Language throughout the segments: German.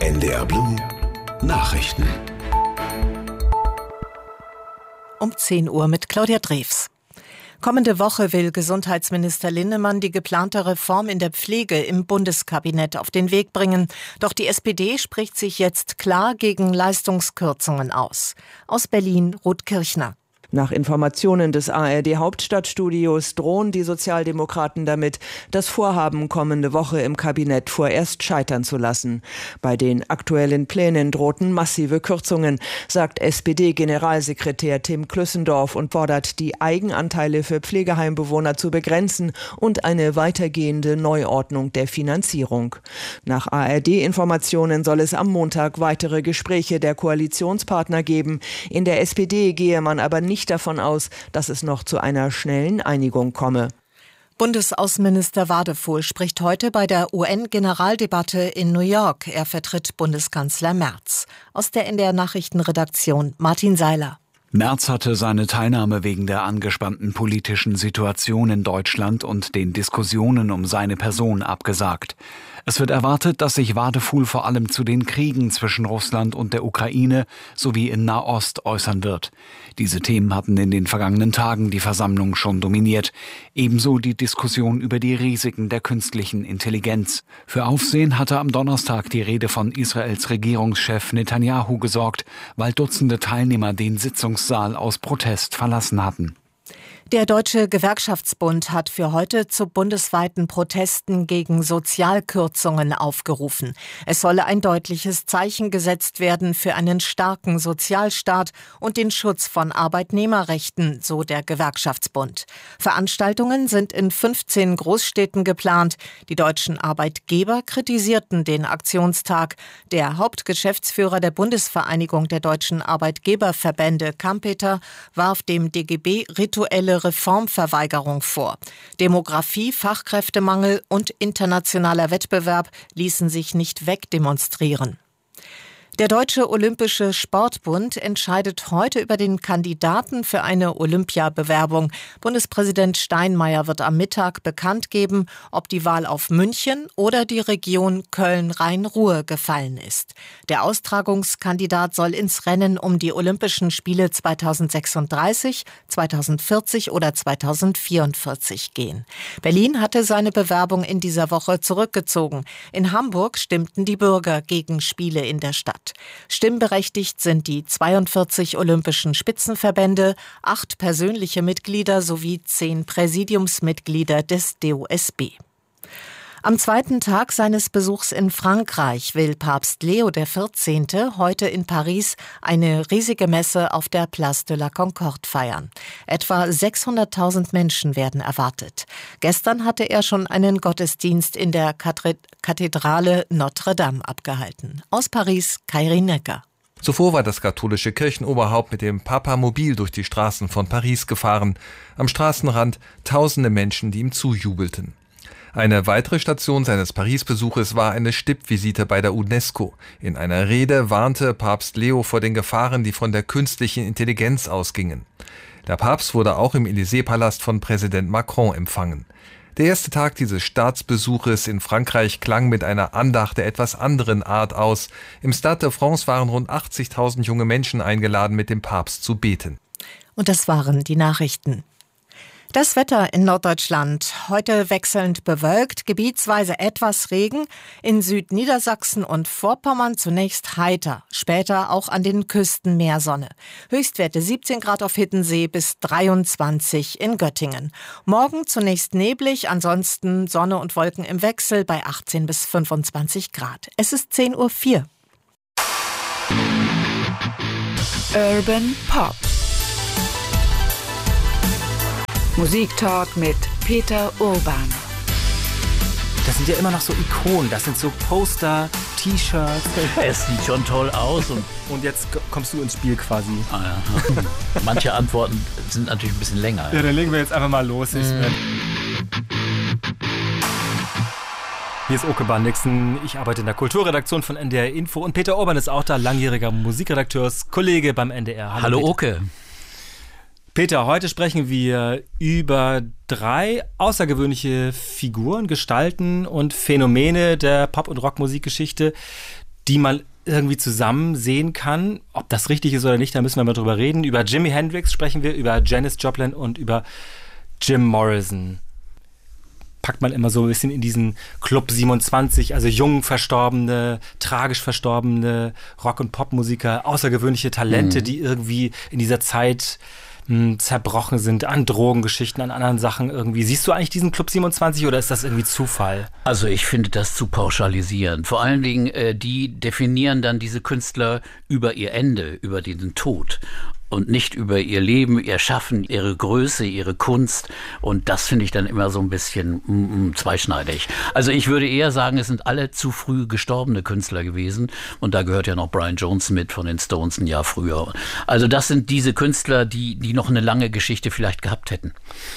NDR Blue Nachrichten. Um 10 Uhr mit Claudia Drews. Kommende Woche will Gesundheitsminister Linnemann die geplante Reform in der Pflege im Bundeskabinett auf den Weg bringen. Doch die SPD spricht sich jetzt klar gegen Leistungskürzungen aus. Aus Berlin, Ruth Kirchner. Nach Informationen des ARD-Hauptstadtstudios drohen die Sozialdemokraten damit, das Vorhaben kommende Woche im Kabinett vorerst scheitern zu lassen. Bei den aktuellen Plänen drohten massive Kürzungen, sagt SPD-Generalsekretär Tim Klüssendorf und fordert, die Eigenanteile für Pflegeheimbewohner zu begrenzen und eine weitergehende Neuordnung der Finanzierung. Nach ARD-Informationen soll es am Montag weitere Gespräche der Koalitionspartner geben. In der SPD gehe man aber nicht davon aus, dass es noch zu einer schnellen Einigung komme. Bundesaußenminister Wadefuhl spricht heute bei der UN-Generaldebatte in New York. Er vertritt Bundeskanzler Merz. Aus der NDR Nachrichtenredaktion Martin Seiler. Merz hatte seine Teilnahme wegen der angespannten politischen Situation in Deutschland und den Diskussionen um seine Person abgesagt. Es wird erwartet, dass sich Wadefuhl vor allem zu den Kriegen zwischen Russland und der Ukraine sowie in Nahost äußern wird. Diese Themen hatten in den vergangenen Tagen die Versammlung schon dominiert. Ebenso die Diskussion über die Risiken der künstlichen Intelligenz. Für Aufsehen hatte am Donnerstag die Rede von Israels Regierungschef Netanyahu gesorgt, weil Dutzende Teilnehmer den Sitzungssaal aus Protest verlassen hatten. Der Deutsche Gewerkschaftsbund hat für heute zu bundesweiten Protesten gegen Sozialkürzungen aufgerufen. Es solle ein deutliches Zeichen gesetzt werden für einen starken Sozialstaat und den Schutz von Arbeitnehmerrechten, so der Gewerkschaftsbund. Veranstaltungen sind in 15 Großstädten geplant. Die deutschen Arbeitgeber kritisierten den Aktionstag. Der Hauptgeschäftsführer der Bundesvereinigung der deutschen Arbeitgeberverbände, Kampeter, warf dem DGB rituelle Reformverweigerung vor. Demografie, Fachkräftemangel und internationaler Wettbewerb ließen sich nicht wegdemonstrieren. Der Deutsche Olympische Sportbund entscheidet heute über den Kandidaten für eine Olympiabewerbung. Bundespräsident Steinmeier wird am Mittag bekannt geben, ob die Wahl auf München oder die Region Köln-Rhein-Ruhr gefallen ist. Der Austragungskandidat soll ins Rennen um die Olympischen Spiele 2036, 2040 oder 2044 gehen. Berlin hatte seine Bewerbung in dieser Woche zurückgezogen. In Hamburg stimmten die Bürger gegen Spiele in der Stadt. Stimmberechtigt sind die 42 olympischen Spitzenverbände, 8 persönliche Mitglieder sowie 10 Präsidiumsmitglieder des DOSB. Am zweiten Tag seines Besuchs in Frankreich will Papst Leo XIV. Heute in Paris eine riesige Messe auf der Place de la Concorde feiern. Etwa 600.000 Menschen werden erwartet. Gestern hatte er schon einen Gottesdienst in der Kathedrale Notre-Dame abgehalten. Aus Paris, Kairi Necker. Zuvor war das katholische Kirchenoberhaupt mit dem Papamobil durch die Straßen von Paris gefahren. Am Straßenrand tausende Menschen, die ihm zujubelten. Eine weitere Station seines Paris-Besuches war eine Stippvisite bei der UNESCO. In einer Rede warnte Papst Leo vor den Gefahren, die von der künstlichen Intelligenz ausgingen. Der Papst wurde auch im Élysée-Palast von Präsident Macron empfangen. Der erste Tag dieses Staatsbesuches in Frankreich klang mit einer Andacht der etwas anderen Art aus. Im Stade de France waren rund 80.000 junge Menschen eingeladen, mit dem Papst zu beten. Und das waren die Nachrichten. Das Wetter in Norddeutschland. Heute wechselnd bewölkt, gebietsweise etwas Regen. In Südniedersachsen und Vorpommern zunächst heiter. Später auch an den Küsten mehr Sonne. Höchstwerte 17 Grad auf Hiddensee bis 23 in Göttingen. Morgen zunächst neblig, ansonsten Sonne und Wolken im Wechsel bei 18 bis 25 Grad. Es ist 10:04 Uhr. Urban Pop. Musiktalk mit Peter Urban. Das sind ja immer noch so Ikonen, das sind so Poster, T-Shirts. Es sieht schon toll aus. Und jetzt kommst du ins Spiel quasi. Ah ja. Manche Antworten sind natürlich ein bisschen länger. Ja, dann legen wir jetzt einfach mal los. Hier ist Oke Bandixen, ich arbeite in der Kulturredaktion von NDR Info und Peter Urban ist auch da, langjähriger Musikredakteurs-Kollege beim NDR. Hallo Oke. Peter, heute sprechen wir über 3 außergewöhnliche Figuren, Gestalten und Phänomene der Pop- und Rockmusikgeschichte, die man irgendwie zusammen sehen kann. Ob das richtig ist oder nicht, da müssen wir mal drüber reden. Über Jimi Hendrix sprechen wir, über Janis Joplin und über Jim Morrison. Packt man immer so ein bisschen in diesen Club 27, also jung verstorbene, tragisch verstorbene Rock- und Popmusiker, außergewöhnliche Talente, die irgendwie in dieser Zeit zerbrochen sind an Drogengeschichten, an anderen Sachen irgendwie. Siehst du eigentlich diesen Club 27 oder ist das irgendwie Zufall? Also ich finde das zu pauschalisieren. Vor allen Dingen, die definieren dann diese Künstler über ihr Ende, über den Tod. Und nicht über ihr Leben, ihr Schaffen, ihre Größe, ihre Kunst. Und das finde ich dann immer so ein bisschen zweischneidig. Also ich würde eher sagen, es sind alle zu früh gestorbene Künstler gewesen. Und da gehört ja noch Brian Jones mit von den Stones ein Jahr früher. Also das sind diese Künstler, die noch eine lange Geschichte vielleicht gehabt hätten.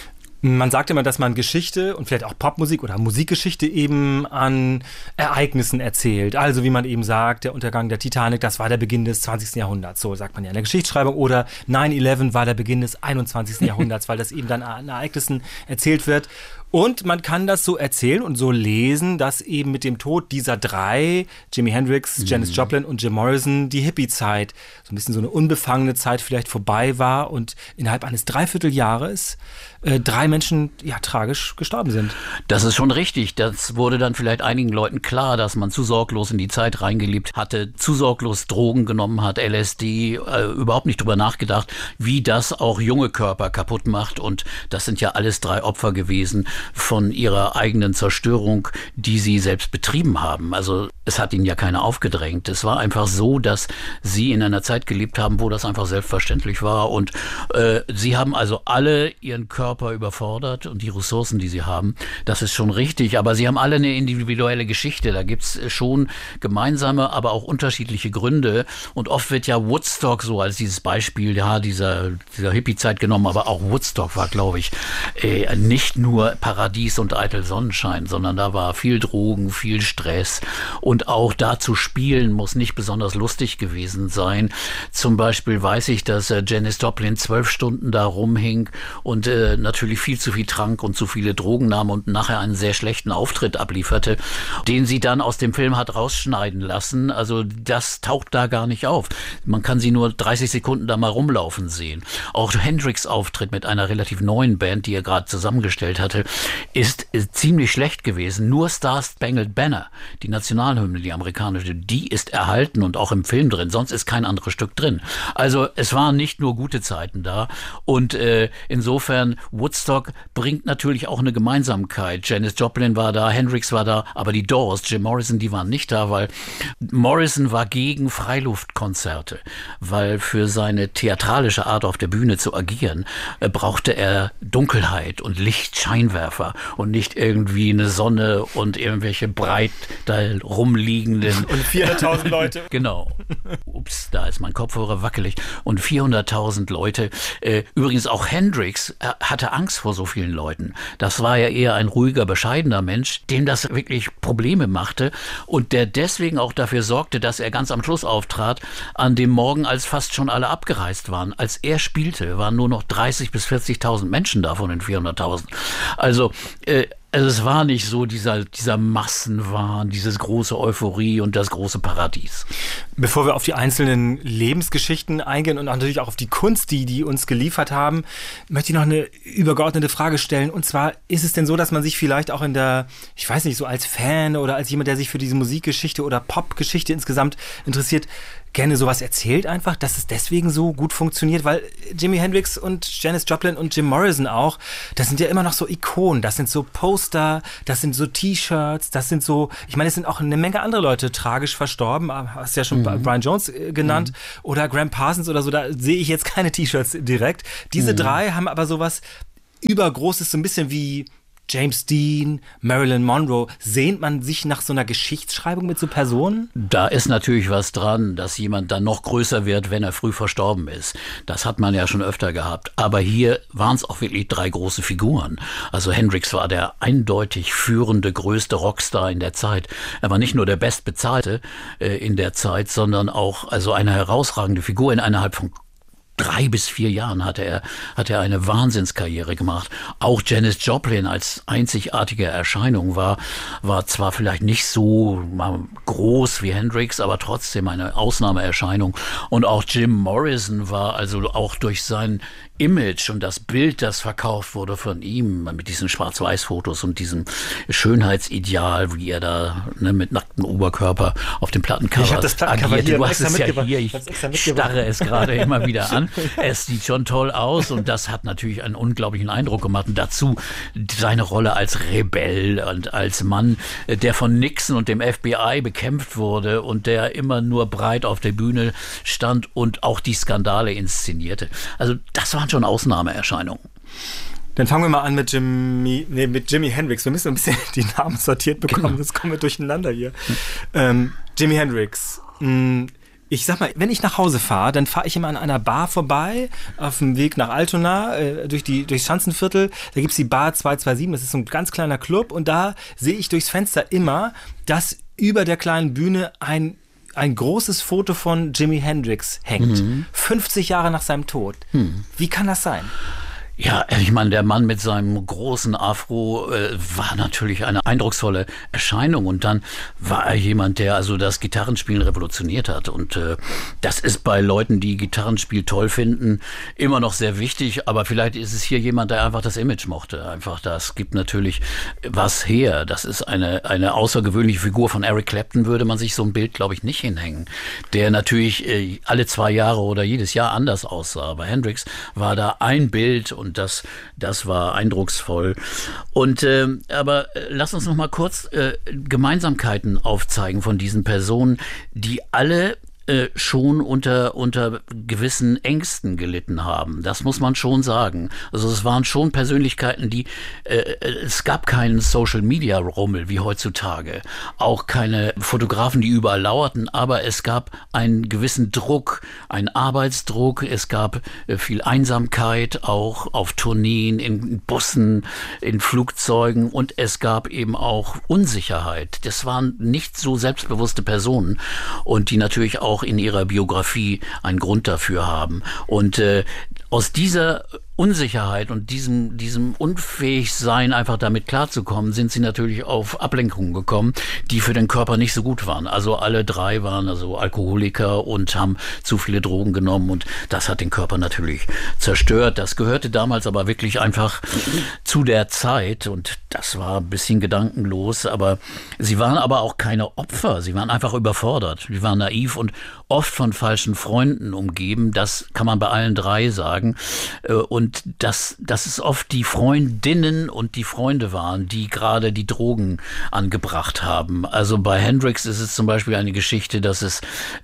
Man sagt immer, dass man Geschichte und vielleicht auch Popmusik oder Musikgeschichte eben an Ereignissen erzählt. Also wie man eben sagt, der Untergang der Titanic, das war der Beginn des 20. Jahrhunderts. So sagt man ja in der Geschichtsschreibung. Oder 9/11 war der Beginn des 21. Jahrhunderts, weil das eben dann an Ereignissen erzählt wird. Und man kann das so erzählen und so lesen, dass eben mit dem Tod dieser drei, Jimi Hendrix, Janis Joplin und Jim Morrison, die Hippie-Zeit, so ein bisschen so eine unbefangene Zeit vielleicht vorbei war und innerhalb eines Dreivierteljahres 3 Menschen tragisch gestorben sind. Das ist schon richtig. Das wurde dann vielleicht einigen Leuten klar, dass man zu sorglos in die Zeit reingelebt hatte, zu sorglos Drogen genommen hat, LSD, überhaupt nicht drüber nachgedacht, wie das auch junge Körper kaputt macht. Und das sind ja alles 3 Opfer gewesen von ihrer eigenen Zerstörung, die sie selbst betrieben haben. Also es hat ihnen ja keiner aufgedrängt. Es war einfach so, dass sie in einer Zeit gelebt haben, wo das einfach selbstverständlich war. Und sie haben also alle ihren Körper überfordert und die Ressourcen, die sie haben. Das ist schon richtig. Aber sie haben alle eine individuelle Geschichte. Da gibt es schon gemeinsame, aber auch unterschiedliche Gründe. Und oft wird ja Woodstock so als dieses Beispiel, dieser Hippie-Zeit genommen. Aber auch Woodstock war, glaube ich, nicht nur Paradies und eitel Sonnenschein, sondern da war viel Drogen, viel Stress. Und auch da zu spielen muss nicht besonders lustig gewesen sein. Zum Beispiel weiß ich, dass Janis Joplin 12 Stunden da rumhing und natürlich viel zu viel trank und zu viele Drogen nahm und nachher einen sehr schlechten Auftritt ablieferte, den sie dann aus dem Film hat rausschneiden lassen. Also das taucht da gar nicht auf. Man kann sie nur 30 Sekunden da mal rumlaufen sehen. Auch Hendrix Auftritt mit einer relativ neuen Band, die er gerade zusammengestellt hatte, ist ziemlich schlecht gewesen. Nur Star Spangled Banner, die Nationalhymne, die amerikanische, die ist erhalten und auch im Film drin. Sonst ist kein anderes Stück drin. Also es waren nicht nur gute Zeiten da. Und insofern Woodstock bringt natürlich auch eine Gemeinsamkeit. Janis Joplin war da, Hendrix war da, aber die Doors, Jim Morrison, die waren nicht da, weil Morrison war gegen Freiluftkonzerte, weil für seine theatralische Art auf der Bühne zu agieren, brauchte er Dunkelheit und Licht, Scheinwerfer und nicht irgendwie eine Sonne und irgendwelche breit da rumliegenden... Und 400.000 Leute. Genau. Ups, da ist mein Kopfhörer wackelig. Und 400.000 Leute. Übrigens auch Hendrix hatte Angst vor so vielen Leuten. Das war ja eher ein ruhiger, bescheidener Mensch, dem das wirklich Probleme machte und der deswegen auch dafür sorgte, dass er ganz am Schluss auftrat, an dem Morgen, als fast schon alle abgereist waren. Als er spielte, waren nur noch 30.000 bis 40.000 Menschen da von den 400.000. Also es war nicht so dieser Massenwahn, dieses große Euphorie und das große Paradies. Bevor wir auf die einzelnen Lebensgeschichten eingehen und natürlich auch auf die Kunst, die uns geliefert haben, möchte ich noch eine übergeordnete Frage stellen. Und zwar, ist es denn so, dass man sich vielleicht auch ich weiß nicht, so als Fan oder als jemand, der sich für diese Musikgeschichte oder Popgeschichte insgesamt interessiert, gerne sowas erzählt einfach, dass es deswegen so gut funktioniert, weil Jimi Hendrix und Janis Joplin und Jim Morrison auch, das sind ja immer noch so Ikonen, das sind so Poster, das sind so T-Shirts, das sind so, ich meine, es sind auch eine Menge andere Leute tragisch verstorben, hast ja schon Brian Jones genannt oder Graham Parsons oder so, da sehe ich jetzt keine T-Shirts direkt. Diese 3 haben aber sowas Übergroßes, so ein bisschen wie James Dean, Marilyn Monroe. Sehnt man sich nach so einer Geschichtsschreibung mit so Personen? Da ist natürlich was dran, dass jemand dann noch größer wird, wenn er früh verstorben ist. Das hat man ja schon öfter gehabt. Aber hier waren es auch wirklich 3 große Figuren. Also Hendrix war der eindeutig führende, größte Rockstar in der Zeit. Er war nicht nur der bestbezahlte in der Zeit, sondern auch also eine herausragende Figur innerhalb von 3 bis 4 Jahren hat er eine Wahnsinnskarriere gemacht. Auch Janis Joplin als einzigartige Erscheinung war zwar vielleicht nicht so groß wie Hendrix, aber trotzdem eine Ausnahmeerscheinung. Und auch Jim Morrison war also auch durch sein Image und das Bild, das verkauft wurde von ihm mit diesen Schwarz-Weiß-Fotos und diesem Schönheitsideal, wie er da mit nacktem Oberkörper auf dem Plattencover agierte. Du hast es ja hier, ich starre es gerade immer wieder an. Es sieht schon toll aus und das hat natürlich einen unglaublichen Eindruck gemacht. Und dazu seine Rolle als Rebell und als Mann, der von Nixon und dem FBI bekämpft wurde und der immer nur breit auf der Bühne stand und auch die Skandale inszenierte. Also das waren schon Ausnahmeerscheinungen. Dann fangen wir mal an mit Jimi Hendrix. Wir müssen ein bisschen die Namen sortiert bekommen, sonst kommen wir durcheinander hier. Jimi Hendrix. Ich sag mal, wenn ich nach Hause fahre, dann fahre ich immer an einer Bar vorbei, auf dem Weg nach Altona, durchs Schanzenviertel. Da gibt's die Bar 227, das ist so ein ganz kleiner Club. Und da sehe ich durchs Fenster immer, dass über der kleinen Bühne ein großes Foto von Jimi Hendrix hängt. 50 Jahre nach seinem Tod. Wie kann das sein? Ja, ich meine, der Mann mit seinem großen Afro war natürlich eine eindrucksvolle Erscheinung und dann war er jemand, der also das Gitarrenspielen revolutioniert hat und das ist bei Leuten, die Gitarrenspiel toll finden, immer noch sehr wichtig, aber vielleicht ist es hier jemand, der einfach das Image mochte, einfach das gibt natürlich was her, das ist eine außergewöhnliche Figur. Von Eric Clapton würde man sich so ein Bild, glaube ich, nicht hinhängen, der natürlich alle 2 Jahre oder jedes Jahr anders aussah, aber Hendrix war da ein Bild und das war eindrucksvoll. Und aber lass uns noch mal kurz Gemeinsamkeiten aufzeigen von diesen Personen, die alle schon unter gewissen Ängsten gelitten haben. Das muss man schon sagen. Also es waren schon Persönlichkeiten, die es gab keinen Social-Media-Rummel wie heutzutage. Auch keine Fotografen, die überall lauerten, aber es gab einen gewissen Druck, einen Arbeitsdruck. Es gab viel Einsamkeit, auch auf Tourneen, in Bussen, in Flugzeugen und es gab eben auch Unsicherheit. Das waren nicht so selbstbewusste Personen und die natürlich auch in ihrer Biografie einen Grund dafür haben. Und aus dieser Unsicherheit und diesem Unfähigsein, einfach damit klarzukommen, sind sie natürlich auf Ablenkungen gekommen, die für den Körper nicht so gut waren. Also alle 3 waren also Alkoholiker und haben zu viele Drogen genommen und das hat den Körper natürlich zerstört. Das gehörte damals aber wirklich einfach zu der Zeit und das war ein bisschen gedankenlos, aber sie waren aber auch keine Opfer. Sie waren einfach überfordert. Sie waren naiv und oft von falschen Freunden umgeben. Das kann man bei allen 3 sagen. Und dass es oft die Freundinnen und die Freunde waren, die gerade die Drogen angebracht haben. Also bei Hendrix ist es zum Beispiel eine Geschichte, dass es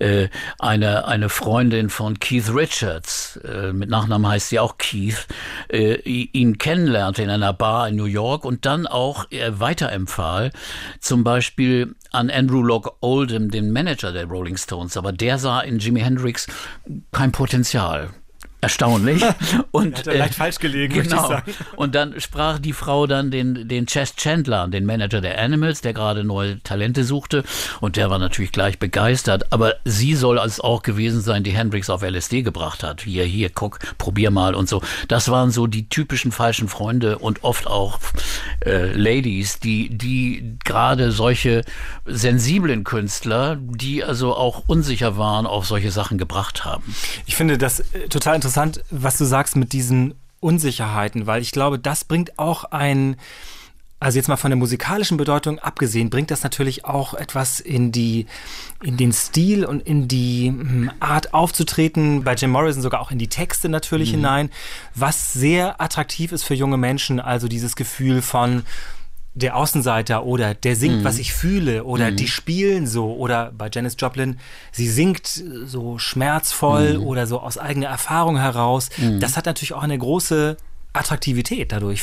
eine Freundin von Keith Richards, mit Nachnamen heißt sie auch Keith, ihn kennenlernte in einer Bar in New York und dann auch weiterempfahl, zum Beispiel an Andrew Loog Oldham, den Manager der Rolling Stones. Aber der sah in Jimi Hendrix kein Potenzial. Erstaunlich. Und hat er leicht falsch gelegen, genau. Möchte ich sagen. Und dann sprach die Frau dann den Chess Chandler, den Manager der Animals, der gerade neue Talente suchte. Und der war natürlich gleich begeistert. Aber sie soll es auch gewesen sein, die Hendrix auf LSD gebracht hat. Hier, guck, probier mal und so. Das waren so die typischen falschen Freunde und oft auch Ladies, die gerade solche sensiblen Künstler, die also auch unsicher waren, auf solche Sachen gebracht haben. Ich finde das total interessant, was du sagst mit diesen Unsicherheiten, weil ich glaube, das bringt auch also jetzt mal von der musikalischen Bedeutung abgesehen, bringt das natürlich auch etwas in den Stil und in die Art aufzutreten, bei Jim Morrison sogar auch in die Texte natürlich hinein, was sehr attraktiv ist für junge Menschen, also dieses Gefühl von der Außenseiter oder der singt, was ich fühle oder die spielen so oder bei Janis Joplin, sie singt so schmerzvoll oder so aus eigener Erfahrung heraus. Das hat natürlich auch eine große Attraktivität dadurch.